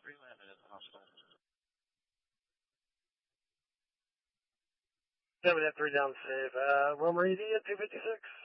3 landed at the hospital. 7 at 3 down safe. Wilmer ED at 256.